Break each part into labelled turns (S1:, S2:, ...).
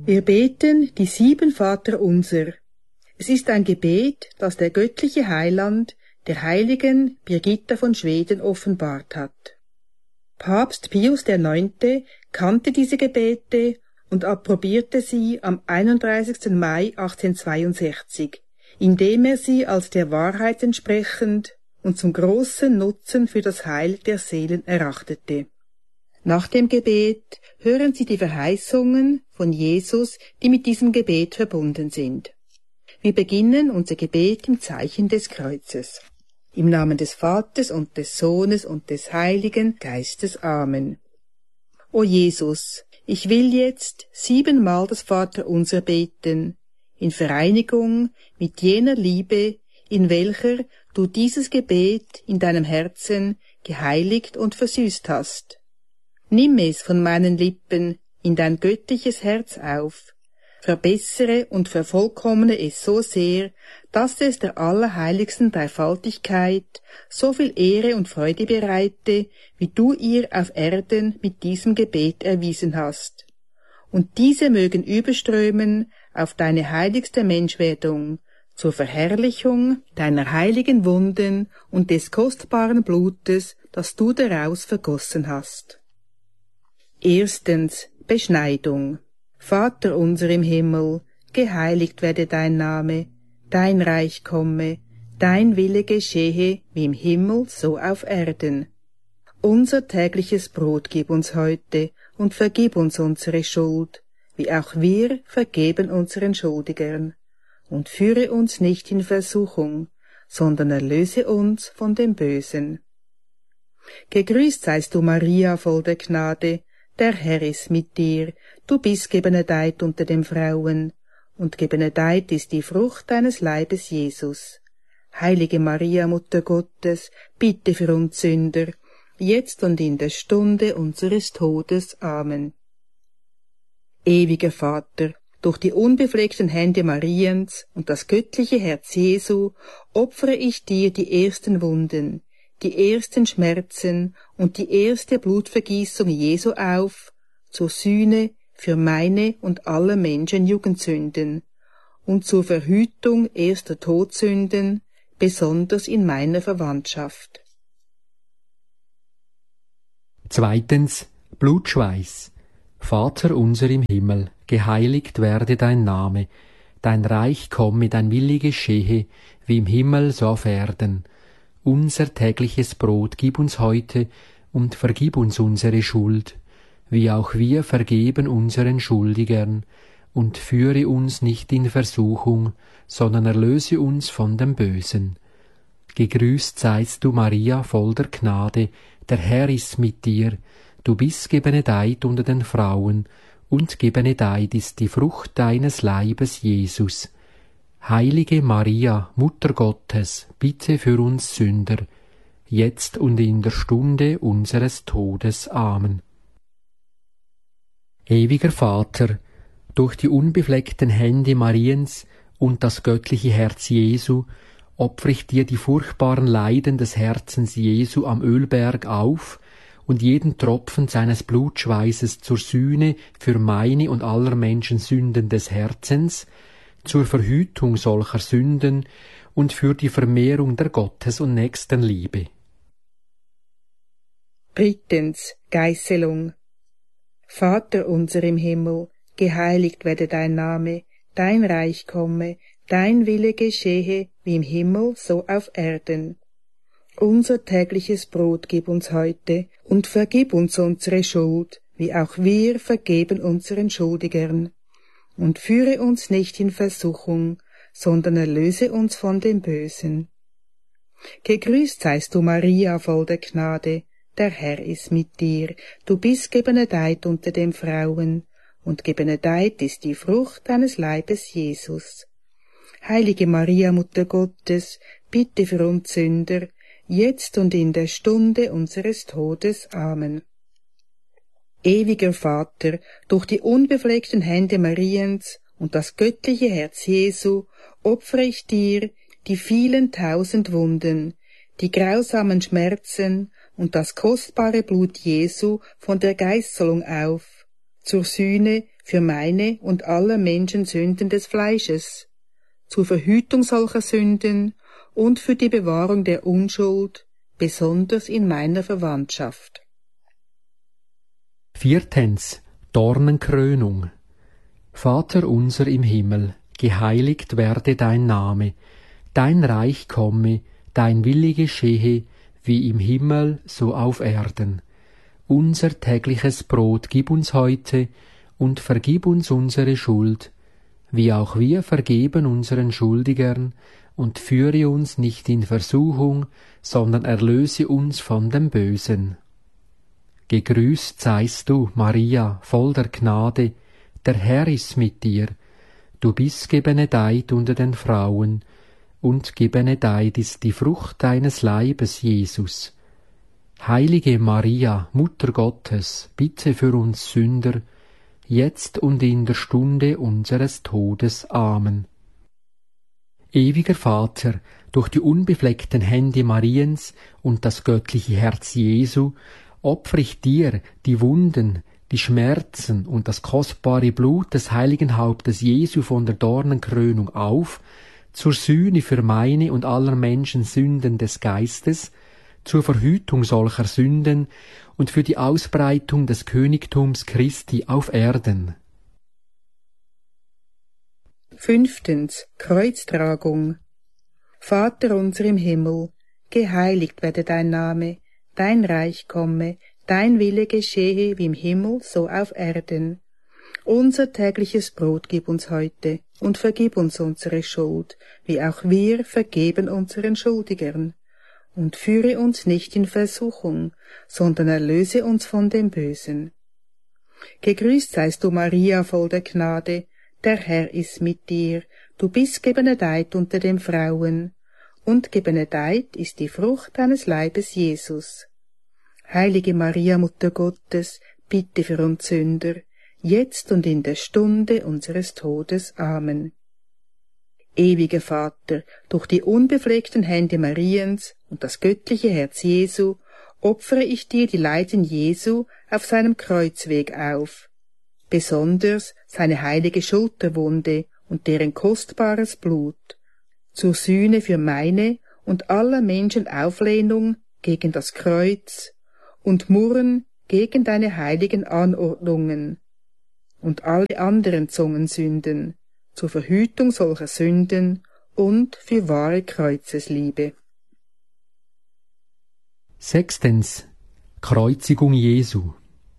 S1: Wir beten die 7 Vaterunser. Es ist ein Gebet, das der göttliche Heiland der heiligen Birgitta von Schweden offenbart hat. Papst Pius IX. Kannte diese Gebete und approbierte sie am 31. Mai 1862, indem er sie als der Wahrheit entsprechend und zum großen Nutzen für das Heil der Seelen erachtete. Nach dem Gebet hören Sie die Verheißungen von Jesus, die mit diesem Gebet verbunden sind. Wir beginnen unser Gebet im Zeichen des Kreuzes. Im Namen des Vaters und des Sohnes und des Heiligen Geistes. Amen. O Jesus, ich will jetzt 7-mal das Vaterunser beten, in Vereinigung mit jener Liebe, in welcher du dieses Gebet in deinem Herzen geheiligt und versüßt hast. Nimm es von meinen Lippen in dein göttliches Herz auf, verbessere und vervollkommne es so sehr, dass es der allerheiligsten Dreifaltigkeit so viel Ehre und Freude bereite, wie du ihr auf Erden mit diesem Gebet erwiesen hast. Und diese mögen überströmen auf deine heiligste Menschwerdung, zur Verherrlichung deiner heiligen Wunden und des kostbaren Blutes, das du daraus vergossen hast. Erstens, Beschneidung. Vater unser im Himmel, geheiligt werde dein Name, dein Reich komme, dein Wille geschehe, wie im Himmel, so auf Erden. Unser tägliches Brot gib uns heute und vergib uns unsere Schuld, wie auch wir vergeben unseren Schuldigern. Und führe uns nicht in Versuchung, sondern erlöse uns von dem Bösen. Gegrüßt seist du, Maria, voll der Gnade, der Herr ist mit dir, du bist gebenedeit unter den Frauen, und gebenedeit ist die Frucht deines Leibes, Jesus. Heilige Maria, Mutter Gottes, bitte für uns Sünder, jetzt und in der Stunde unseres Todes. Amen. Ewiger Vater, durch die unbefleckten Hände Mariens und das göttliche Herz Jesu opfere ich dir die ersten Wunden, die ersten Schmerzen und die erste Blutvergießung Jesu auf, zur Sühne für meine und aller Menschen Jugendsünden und zur Verhütung erster Todsünden, besonders in meiner Verwandtschaft.
S2: Zweitens, Blutschweiß. Vater unser im Himmel, geheiligt werde dein Name, dein Reich komme, dein Wille geschehe, wie im Himmel so auf Erden. Unser tägliches Brot gib uns heute und vergib uns unsere Schuld, wie auch wir vergeben unseren Schuldigern, und führe uns nicht in Versuchung, sondern erlöse uns von dem Bösen. Gegrüßt seist du, Maria, voll der Gnade, der Herr ist mit dir, du bist gebenedeit unter den Frauen, und gebenedeit ist die Frucht deines Leibes, Jesus. Heilige Maria, Mutter Gottes, bitte für uns Sünder, jetzt und in der Stunde unseres Todes. Amen. Ewiger Vater, durch die unbefleckten Hände Mariens und das göttliche Herz Jesu opfere ich dir die furchtbaren Leiden des Herzens Jesu am Ölberg auf und jeden Tropfen seines Blutschweißes zur Sühne für meine und aller Menschen Sünden des Herzens, zur Verhütung solcher Sünden und für die Vermehrung der Gottes- und Nächstenliebe.
S1: Drittens, Geißelung. Vater unser im Himmel, geheiligt werde dein Name, dein Reich komme, dein Wille geschehe, wie im Himmel, so auf Erden. Unser tägliches Brot gib uns heute und vergib uns unsere Schuld, wie auch wir vergeben unseren Schuldigern. Und führe uns nicht in Versuchung, sondern erlöse uns von dem Bösen. Gegrüßt seist du, Maria, voll der Gnade, der Herr ist mit dir, du bist gebenedeit unter den Frauen, und gebenedeit ist die Frucht deines Leibes, Jesus. Heilige Maria, Mutter Gottes, bitte für uns Sünder, jetzt und in der Stunde unseres Todes. Amen. Ewiger Vater, durch die unbefleckten Hände Mariens und das göttliche Herz Jesu opfere ich dir die vielen 1000 Wunden, die grausamen Schmerzen und das kostbare Blut Jesu von der Geißelung auf, zur Sühne für meine und aller Menschen Sünden des Fleisches, zur Verhütung solcher Sünden und für die Bewahrung der Unschuld, besonders in meiner Verwandtschaft.
S2: 4. Dornenkrönung. Vater unser im Himmel, geheiligt werde dein Name, dein Reich komme, dein Wille geschehe, wie im Himmel so auf Erden. Unser tägliches Brot gib uns heute und vergib uns unsere Schuld, wie auch wir vergeben unseren Schuldigern, und führe uns nicht in Versuchung, sondern erlöse uns von dem Bösen. Gegrüßt seist du, Maria, voll der Gnade, der Herr ist mit dir. Du bist gebenedeit unter den Frauen, und gebenedeit ist die Frucht deines Leibes, Jesus. Heilige Maria, Mutter Gottes, bitte für uns Sünder, jetzt und in der Stunde unseres Todes. Amen. Ewiger Vater, durch die unbefleckten Hände Mariens und das göttliche Herz Jesu opfere ich dir die Wunden, die Schmerzen und das kostbare Blut des heiligen Hauptes Jesu von der Dornenkrönung auf, zur Sühne für meine und aller Menschen Sünden des Geistes, zur Verhütung solcher Sünden und für die Ausbreitung des Königtums Christi auf Erden.
S1: 5. Kreuztragung. Vater unser im Himmel, geheiligt werde dein Name, dein Reich komme, dein Wille geschehe wie im Himmel so auf Erden. Unser tägliches Brot gib uns heute und vergib uns unsere Schuld, wie auch wir vergeben unseren Schuldigern. Und führe uns nicht in Versuchung, sondern erlöse uns von dem Bösen. Gegrüßt seist du, Maria, voll der Gnade, der Herr ist mit dir, du bist gebenedeit unter den Frauen, und gebenedeit ist die Frucht deines Leibes, Jesus. Heilige Maria, Mutter Gottes, bitte für uns Sünder, jetzt und in der Stunde unseres Todes. Amen. Ewiger Vater, durch die unbefleckten Hände Mariens und das göttliche Herz Jesu opfere ich dir die Leiden Jesu auf seinem Kreuzweg auf, besonders seine heilige Schulterwunde und deren kostbares Blut, zur Sühne für meine und aller Menschen Auflehnung gegen das Kreuz und Murren gegen deine heiligen Anordnungen und alle anderen Zungensünden, zur Verhütung solcher Sünden und für wahre Kreuzesliebe.
S2: 6. Kreuzigung Jesu.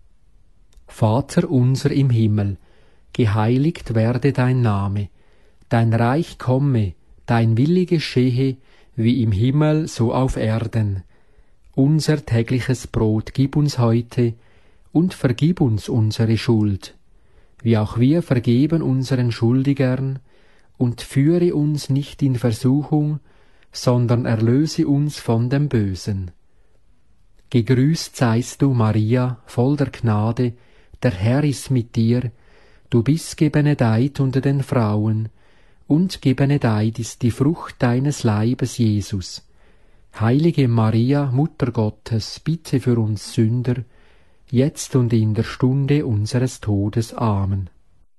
S2: Vater unser im Himmel, geheiligt werde dein Name, dein Reich komme, dein Wille geschehe, wie im Himmel so auf Erden. Unser tägliches Brot gib uns heute und vergib uns unsere Schuld, wie auch wir vergeben unseren Schuldigern, und führe uns nicht in Versuchung, sondern erlöse uns von dem Bösen. Gegrüßt seist du, Maria, voll der Gnade, der Herr ist mit dir, du bist gebenedeit unter den Frauen, und gebenedeit ist die Frucht deines Leibes, Jesus. Heilige Maria, Mutter Gottes, bitte für uns Sünder, jetzt und in der Stunde unseres Todes. Amen.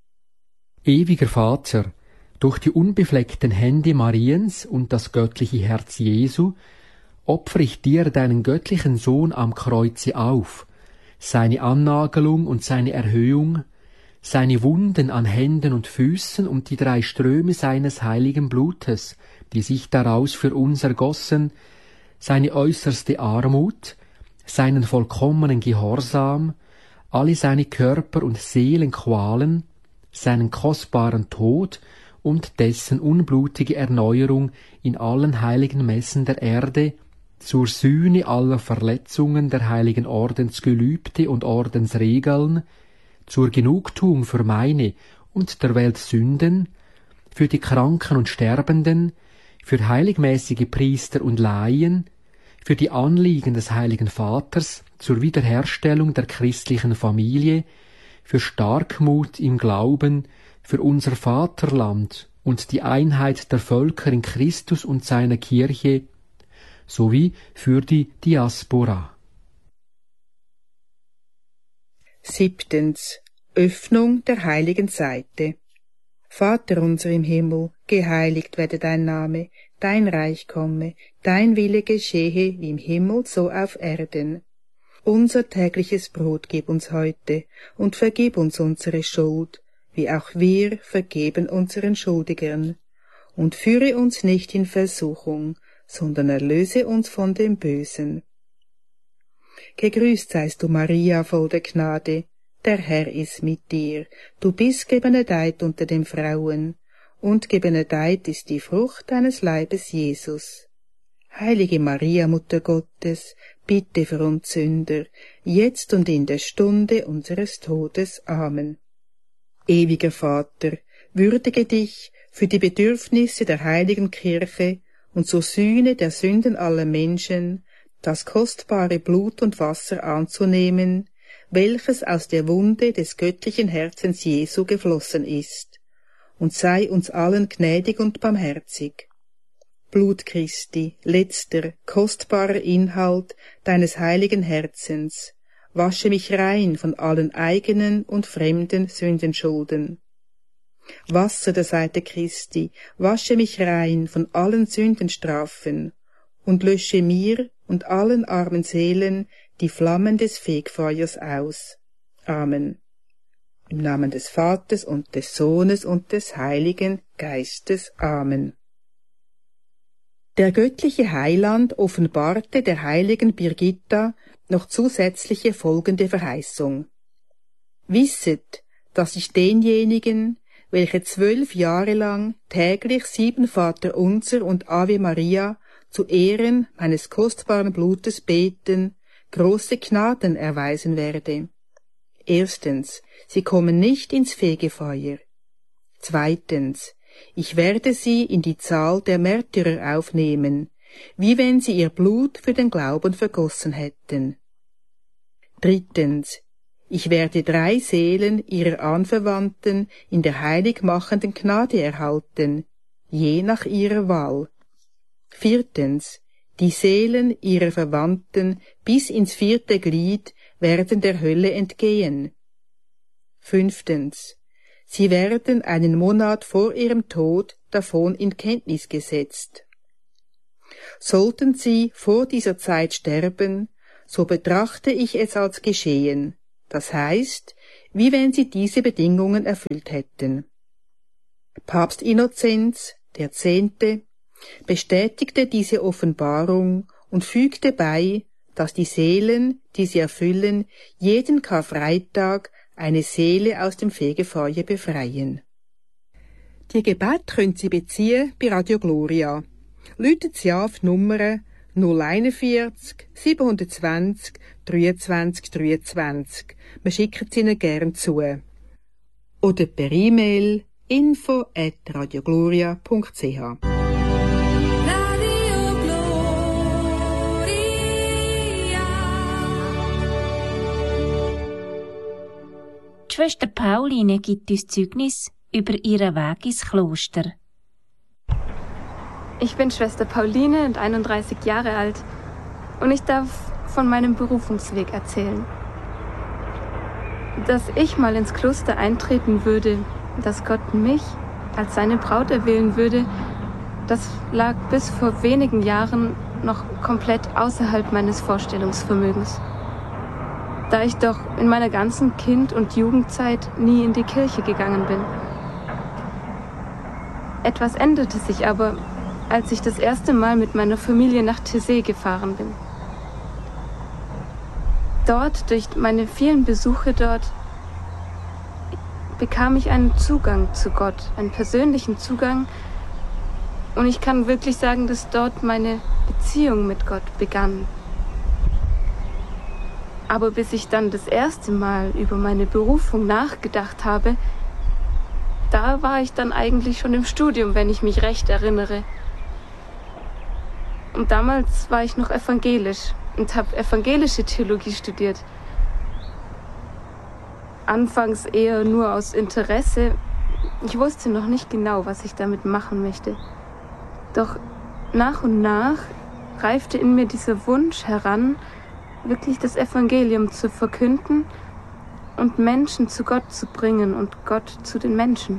S2: Ewiger Vater, durch die unbefleckten Hände Mariens und das göttliche Herz Jesu opfere ich dir deinen göttlichen Sohn am Kreuze auf, seine Annagelung und seine Erhöhung, seine Wunden an Händen und Füßen und die 3 Ströme seines heiligen Blutes, die sich daraus für uns ergossen, seine äußerste Armut, seinen vollkommenen Gehorsam, alle seine Körper- und Seelenqualen, seinen kostbaren Tod und dessen unblutige Erneuerung in allen heiligen Messen der Erde, zur Sühne aller Verletzungen der heiligen Ordensgelübde und Ordensregeln, zur Genugtuung für meine und der Welt Sünden, für die Kranken und Sterbenden, für heiligmäßige Priester und Laien, für die Anliegen des Heiligen Vaters zur Wiederherstellung der christlichen Familie, für Starkmut im Glauben, für unser Vaterland und die Einheit der Völker in Christus und seiner Kirche, sowie für die Diaspora.
S1: 7. Öffnung der heiligen Seite. Vater unser im Himmel, geheiligt werde dein Name, dein Reich komme, dein Wille geschehe wie im Himmel so auf Erden. Unser tägliches Brot gib uns heute und vergib uns unsere Schuld, wie auch wir vergeben unseren Schuldigern. Und führe uns nicht in Versuchung, sondern erlöse uns von dem Bösen. Gegrüßt seist du, Maria, voll der Gnade, der Herr ist mit dir. Du bist gebenedeit unter den Frauen, und gebenedeit ist die Frucht deines Leibes, Jesus. Heilige Maria, Mutter Gottes, bitte für uns Sünder, jetzt und in der Stunde unseres Todes. Amen. Ewiger Vater, würdige dich für die Bedürfnisse der heiligen Kirche und zur Sühne der Sünden aller Menschen, das kostbare Blut und Wasser anzunehmen, welches aus der Wunde des göttlichen Herzens Jesu geflossen ist, und sei uns allen gnädig und barmherzig. Blut Christi, letzter, kostbarer Inhalt deines heiligen Herzens, wasche mich rein von allen eigenen und fremden Sündenschulden. Wasser der Seite Christi, wasche mich rein von allen Sündenstrafen und lösche mir und allen armen Seelen die Flammen des Fegfeuers aus. Amen. Im Namen des Vaters und des Sohnes und des Heiligen Geistes. Amen. Der göttliche Heiland offenbarte der heiligen Birgitta noch zusätzliche folgende Verheißung. Wisset, dass ich denjenigen, welche 12 Jahre lang täglich 7 Vaterunser und Ave Maria zu Ehren meines kostbaren Blutes beten, große Gnaden erweisen werde. Erstens, sie kommen nicht ins Fegefeuer. Zweitens, ich werde sie in die Zahl der Märtyrer aufnehmen, wie wenn sie ihr Blut für den Glauben vergossen hätten. Drittens, ich werde 3 Seelen ihrer Anverwandten in der heiligmachenden Gnade erhalten, je nach ihrer Wahl. Viertens, die Seelen ihrer Verwandten bis ins 4. Glied werden der Hölle entgehen. Fünftens, sie werden einen Monat vor ihrem Tod davon in Kenntnis gesetzt. Sollten sie vor dieser Zeit sterben, so betrachte ich es als geschehen, das heißt, wie wenn sie diese Bedingungen erfüllt hätten. Papst Innozenz X. bestätigte diese Offenbarung und fügte bei, dass die Seelen, die sie erfüllen, jeden Karfreitag eine Seele aus dem Fegefeuer befreien. Die Gebete können Sie beziehen bei Radio Gloria. Läutet Sie auf die Nummer 041 720 23 23. Wir schicken sie Ihnen gern zu. Oder per E-Mail info@radiogloria.ch.
S3: Die Schwester Pauline gibt uns Zeugnis über ihren Weg ins Kloster.
S4: Ich bin Schwester Pauline und 31 Jahre alt und ich darf von meinem Berufungsweg erzählen. Dass ich mal ins Kloster eintreten würde, dass Gott mich als seine Braut erwählen würde, das lag bis vor wenigen Jahren noch komplett außerhalb meines Vorstellungsvermögens. Da ich doch in meiner ganzen Kind- und Jugendzeit nie in die Kirche gegangen bin. Etwas änderte sich aber, als ich das erste Mal mit meiner Familie nach Taizé gefahren bin. Dort, durch meine vielen Besuche dort, bekam ich einen Zugang zu Gott, einen persönlichen Zugang. Und ich kann wirklich sagen, dass dort meine Beziehung mit Gott begann. Aber bis ich dann das erste Mal über meine Berufung nachgedacht habe, da war ich dann eigentlich schon im Studium, wenn ich mich recht erinnere. Und damals war ich noch evangelisch und habe evangelische Theologie studiert. Anfangs eher nur aus Interesse. Ich wusste noch nicht genau, was ich damit machen möchte. Doch nach und nach reifte in mir dieser Wunsch heran, wirklich das Evangelium zu verkünden und Menschen zu Gott zu bringen und Gott zu den Menschen.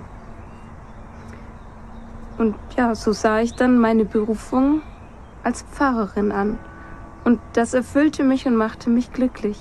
S4: Und ja, so sah ich dann meine Berufung als Pfarrerin an. Und das erfüllte mich und machte mich glücklich.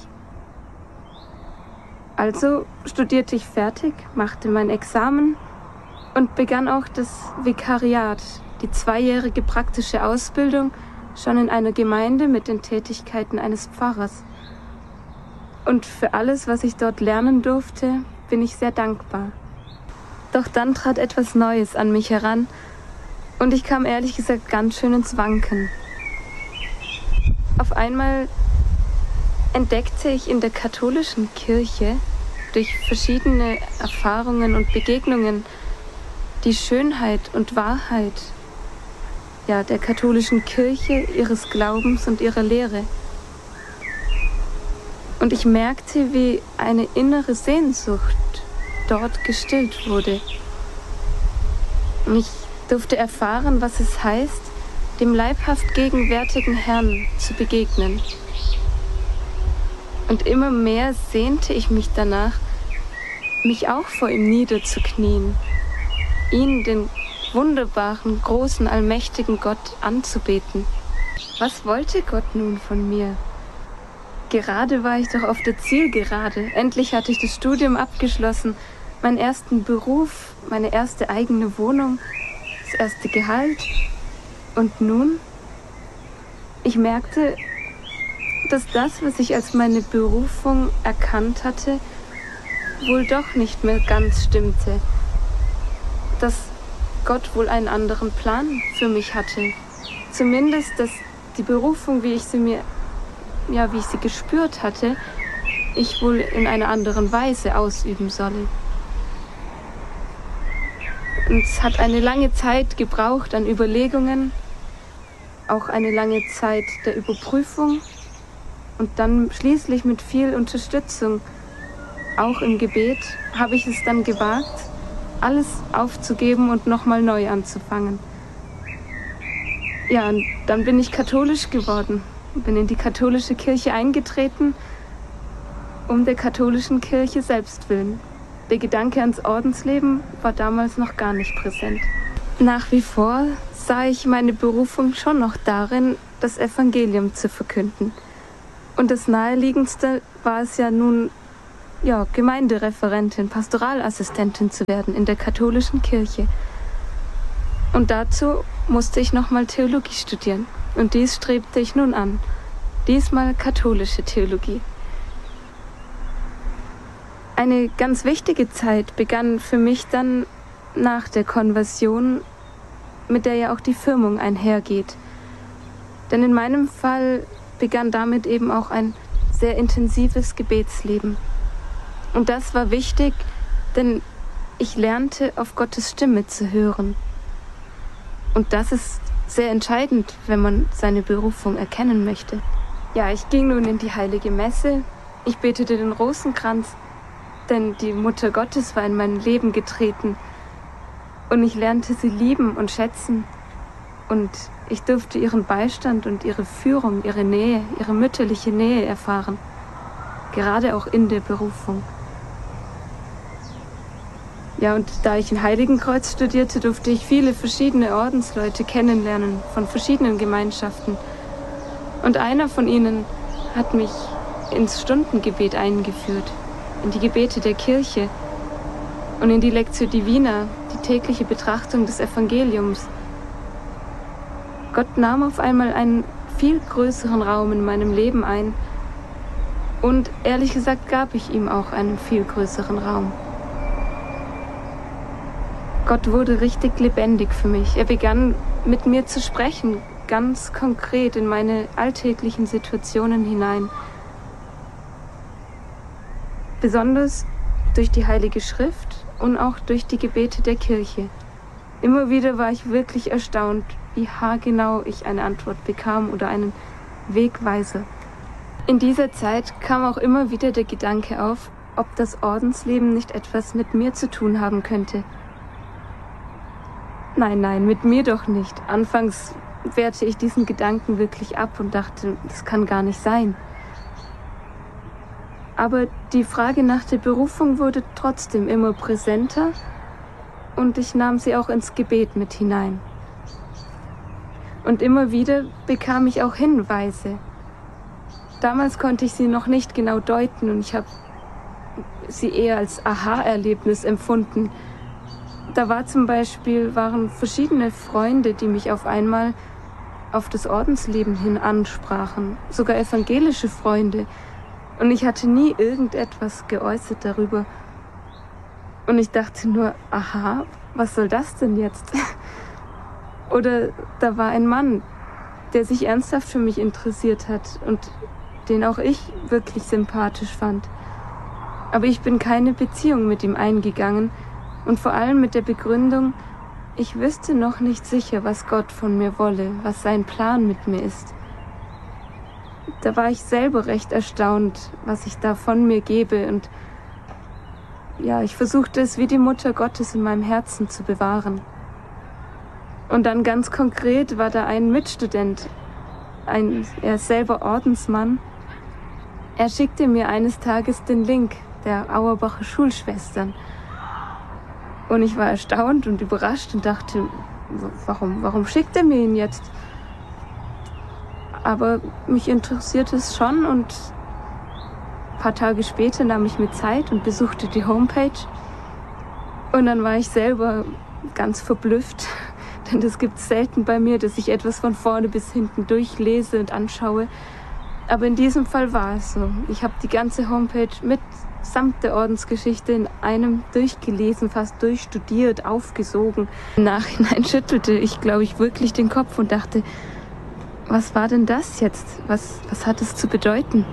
S4: Also studierte ich fertig, machte mein Examen und begann auch das Vikariat, die 2-jährige praktische Ausbildung, schon in einer Gemeinde mit den Tätigkeiten eines Pfarrers. Und für alles, was ich dort lernen durfte, bin ich sehr dankbar. Doch dann trat etwas Neues an mich heran und ich kam ehrlich gesagt ganz schön ins Wanken. Auf einmal entdeckte ich in der katholischen Kirche durch verschiedene Erfahrungen und Begegnungen die Schönheit und Wahrheit der katholischen Kirche, ihres Glaubens und ihrer Lehre. Und ich merkte, wie eine innere Sehnsucht dort gestillt wurde. Und ich durfte erfahren, was es heißt, dem leibhaft gegenwärtigen Herrn zu begegnen. Und immer mehr sehnte ich mich danach, mich auch vor ihm niederzuknien, ihn, den wunderbaren, großen, allmächtigen Gott anzubeten. Was wollte Gott nun von mir? Gerade war ich doch auf der Zielgerade. Endlich hatte ich das Studium abgeschlossen, meinen ersten Beruf, meine erste eigene Wohnung, das erste Gehalt. Und nun? Ich merkte, dass das, was ich als meine Berufung erkannt hatte, wohl doch nicht mehr ganz stimmte. Dass Gott wohl einen anderen Plan für mich hatte. Zumindest, dass die Berufung, wie ich sie gespürt hatte, ich wohl in einer anderen Weise ausüben solle. Und es hat eine lange Zeit gebraucht an Überlegungen, auch eine lange Zeit der Überprüfung und dann schließlich mit viel Unterstützung, auch im Gebet, habe ich es dann gewagt, alles aufzugeben und nochmal neu anzufangen. Ja, und dann bin ich katholisch geworden, bin in die katholische Kirche eingetreten, um der katholischen Kirche selbst willen. Der Gedanke ans Ordensleben war damals noch gar nicht präsent. Nach wie vor sah ich meine Berufung schon noch darin, das Evangelium zu verkünden. Und das Naheliegendste war es ja nun, Gemeindereferentin, Pastoralassistentin zu werden in der katholischen Kirche. Und dazu musste ich nochmal Theologie studieren. Und dies strebte ich nun an. Diesmal katholische Theologie. Eine ganz wichtige Zeit begann für mich dann nach der Konversion, mit der ja auch die Firmung einhergeht. Denn in meinem Fall begann damit eben auch ein sehr intensives Gebetsleben. Und das war wichtig, denn ich lernte, auf Gottes Stimme zu hören. Und das ist sehr entscheidend, wenn man seine Berufung erkennen möchte. Ja, ich ging nun in die Heilige Messe, ich betete den Rosenkranz, denn die Mutter Gottes war in mein Leben getreten. Und ich lernte sie lieben und schätzen. Und ich durfte ihren Beistand und ihre Führung, ihre Nähe, ihre mütterliche Nähe erfahren. Gerade auch in der Berufung. Ja, und da ich in Heiligenkreuz studierte, durfte ich viele verschiedene Ordensleute kennenlernen, von verschiedenen Gemeinschaften. Und einer von ihnen hat mich ins Stundengebet eingeführt, in die Gebete der Kirche und in die Lectio Divina, die tägliche Betrachtung des Evangeliums. Gott nahm auf einmal einen viel größeren Raum in meinem Leben ein und ehrlich gesagt gab ich ihm auch einen viel größeren Raum. Gott wurde richtig lebendig für mich. Er begann mit mir zu sprechen, ganz konkret in meine alltäglichen Situationen hinein. Besonders durch die Heilige Schrift und auch durch die Gebete der Kirche. Immer wieder war ich wirklich erstaunt, wie haargenau ich eine Antwort bekam oder einen Wegweiser. In dieser Zeit kam auch immer wieder der Gedanke auf, ob das Ordensleben nicht etwas mit mir zu tun haben könnte. Nein, mit mir doch nicht. Anfangs wehrte ich diesen Gedanken wirklich ab und dachte, das kann gar nicht sein. Aber die Frage nach der Berufung wurde trotzdem immer präsenter und ich nahm sie auch ins Gebet mit hinein. Und immer wieder bekam ich auch Hinweise. Damals konnte ich sie noch nicht genau deuten und ich habe sie eher als Aha-Erlebnis empfunden. Da waren verschiedene Freunde, die mich auf einmal auf das Ordensleben hin ansprachen, sogar evangelische Freunde. Und ich hatte nie irgendetwas geäußert darüber. Und ich dachte nur, aha, was soll das denn jetzt? Oder da war ein Mann, der sich ernsthaft für mich interessiert hat und den auch ich wirklich sympathisch fand. Aber ich bin keine Beziehung mit ihm eingegangen und vor allem mit der Begründung, ich wüsste noch nicht sicher, was Gott von mir wolle, was sein Plan mit mir ist. Da war ich selber recht erstaunt, was ich da von mir gebe und ja, ich versuchte es wie die Mutter Gottes in meinem Herzen zu bewahren. Und dann ganz konkret war da ein Mitstudent, er ist selber Ordensmann. Er schickte mir eines Tages den Link der Auerbacher Schulschwestern. Und ich war erstaunt und überrascht und dachte, warum schickt er mir ihn jetzt? Aber mich interessierte es schon und ein paar Tage später nahm ich mir Zeit und besuchte die Homepage. Und dann war ich selber ganz verblüfft, denn das gibt es selten bei mir, dass ich etwas von vorne bis hinten durchlese und anschaue. Aber in diesem Fall war es so. Ich habe die ganze Homepage mitsamt der Ordensgeschichte in einem durchgelesen, fast durchstudiert, aufgesogen. Im Nachhinein schüttelte ich, glaube ich, wirklich den Kopf und dachte, was war denn das jetzt? Was hat es zu bedeuten?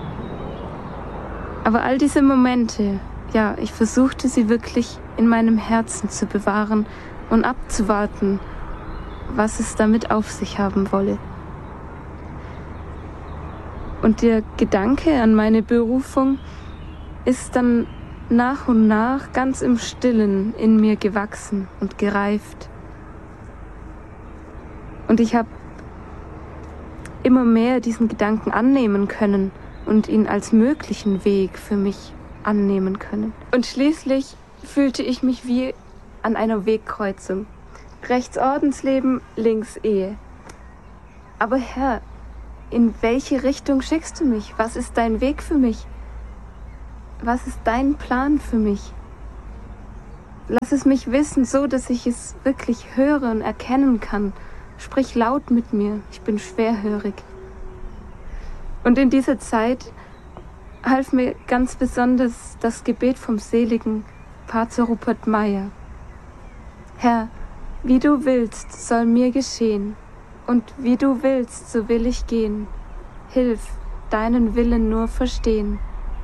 S4: Aber all diese Momente, ja, ich versuchte sie wirklich in meinem Herzen zu bewahren und abzuwarten, was es damit auf sich haben wolle. Und der Gedanke an meine Berufung ist dann nach und nach ganz im Stillen in mir gewachsen und gereift. Und ich habe immer mehr diesen Gedanken annehmen können und ihn als möglichen Weg für mich annehmen können. Und schließlich fühlte ich mich wie an einer Wegkreuzung. Rechts Ordensleben, links Ehe. Aber Herr, in welche Richtung schickst du mich? Was ist dein Weg für mich? Was ist dein Plan für mich? Lass es mich wissen, so dass ich es wirklich höre und erkennen kann. Sprich laut mit mir, ich bin schwerhörig. Und in dieser Zeit half mir ganz besonders das Gebet vom seligen Pater Rupert Meyer. Herr, wie du willst, soll mir geschehen, und wie du willst, so will ich gehen. Hilf, deinen Willen nur verstehen.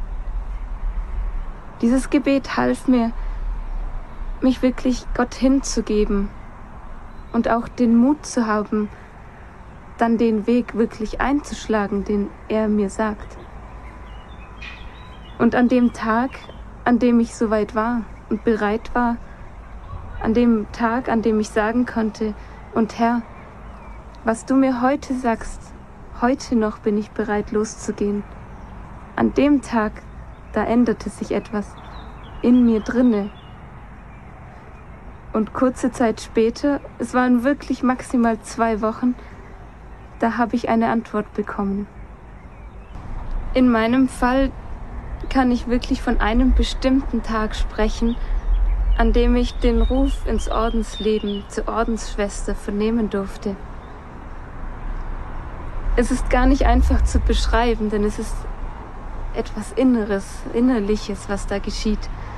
S4: Dieses Gebet half mir, mich wirklich Gott hinzugeben und auch den Mut zu haben, dann den Weg wirklich einzuschlagen, den er mir sagt. Und an dem Tag, an dem ich soweit war und bereit war, an dem Tag, an dem ich sagen konnte, und Herr, was du mir heute sagst, heute noch bin ich bereit loszugehen. An dem Tag, da änderte sich etwas in mir drinne. Und kurze Zeit später, es waren wirklich maximal 2 Wochen, da habe ich eine Antwort bekommen. In meinem Fall kann ich wirklich von einem bestimmten Tag sprechen, an dem ich den Ruf ins Ordensleben zur Ordensschwester vernehmen durfte. Es ist gar nicht einfach zu beschreiben, denn es ist etwas Inneres, Innerliches, was da geschieht.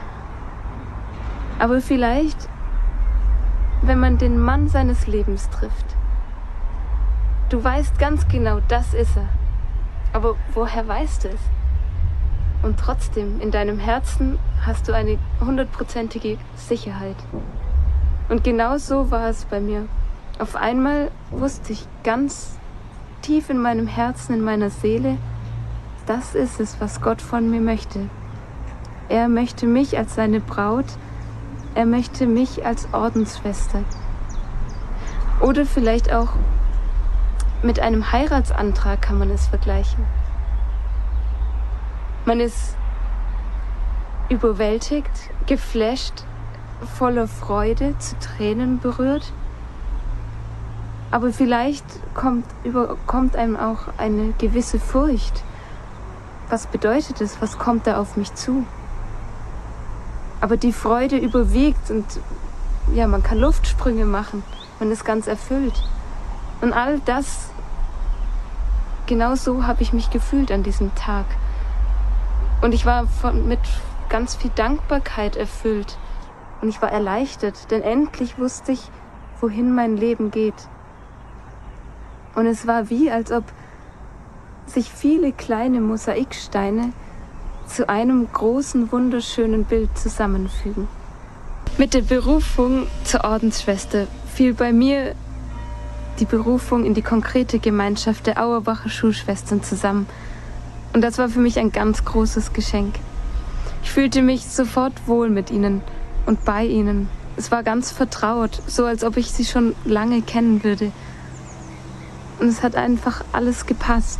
S4: Aber vielleicht, wenn man den Mann seines Lebens trifft, du weißt ganz genau, das ist er. Aber woher weißt du es? Und trotzdem, in deinem Herzen hast du eine 100%ige Sicherheit. Und genau so war es bei mir. Auf einmal wusste ich ganz tief in meinem Herzen, in meiner Seele, das ist es, was Gott von mir möchte. Er möchte mich als seine Braut, er möchte mich als Ordensschwester. Oder vielleicht auch mit einem Heiratsantrag kann man es vergleichen. Man ist überwältigt, geflasht, voller Freude, zu Tränen berührt. Aber vielleicht überkommt einem auch eine gewisse Furcht. Was bedeutet es? Was kommt da auf mich zu? Aber die Freude überwiegt und ja, man kann Luftsprünge machen. Man ist ganz erfüllt. Und all das, genau so habe ich mich gefühlt an diesem Tag. Und ich war mit ganz viel Dankbarkeit erfüllt. Und ich war erleichtert, denn endlich wusste ich, wohin mein Leben geht. Und es war wie, als ob sich viele kleine Mosaiksteine zu einem großen, wunderschönen Bild zusammenfügen. Mit der Berufung zur Ordensschwester fiel bei mir die Berufung in die konkrete Gemeinschaft der Auerbacher Schulschwestern zusammen. Und das war für mich ein ganz großes Geschenk. Ich fühlte mich sofort wohl mit ihnen und bei ihnen. Es war ganz vertraut, so als ob ich sie schon lange kennen würde. Und es hat einfach alles gepasst.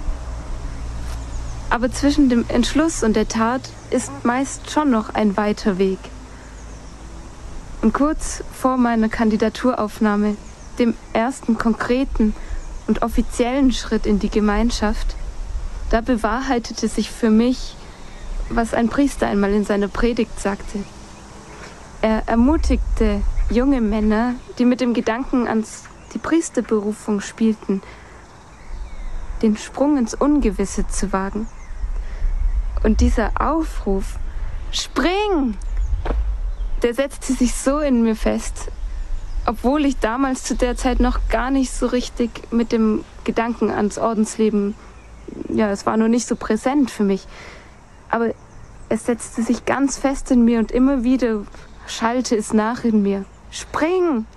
S4: Aber zwischen dem Entschluss und der Tat ist meist schon noch ein weiter Weg. Und kurz vor meiner Kandidaturaufnahme, dem ersten konkreten und offiziellen Schritt in die Gemeinschaft, da bewahrheitete sich für mich, was ein Priester einmal in seiner Predigt sagte. Er ermutigte junge Männer, die mit dem Gedanken an die Priesterberufung spielten, den Sprung ins Ungewisse zu wagen. Und dieser Aufruf, spring, der setzte sich so in mir fest, obwohl ich damals zu der Zeit noch gar nicht so richtig mit dem Gedanken ans Ordensleben, ja, es war noch nicht so präsent für mich. Aber es setzte sich ganz fest in mir und immer wieder schallte es nach in mir. Spring!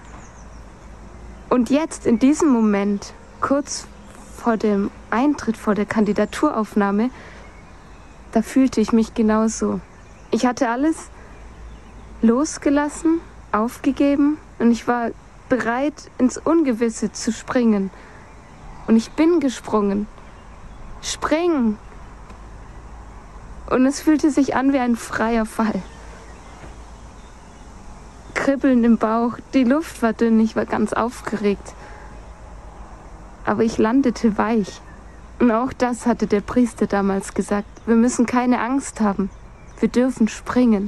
S4: Und jetzt, in diesem Moment, kurz vor dem Eintritt, vor der Kandidaturaufnahme, da fühlte ich mich genauso. Ich hatte alles losgelassen, aufgegeben und ich war bereit, ins Ungewisse zu springen. Und ich bin gesprungen. Springen! Und es fühlte sich an wie ein freier Fall. Kribbeln im Bauch, die Luft war dünn, ich war ganz aufgeregt. Aber ich landete weich. Und auch das hatte der Priester damals gesagt. Wir müssen keine Angst haben. Wir dürfen springen.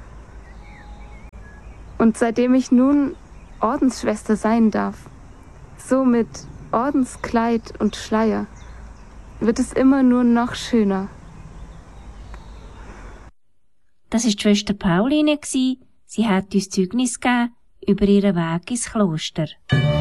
S4: Und seitdem ich nun Ordensschwester sein darf, so mit Ordenskleid und Schleier, wird es immer nur noch schöner.
S3: Das war die Schwester Pauline. Sie hat uns Zeugnis gegeben über ihren Weg ins Kloster.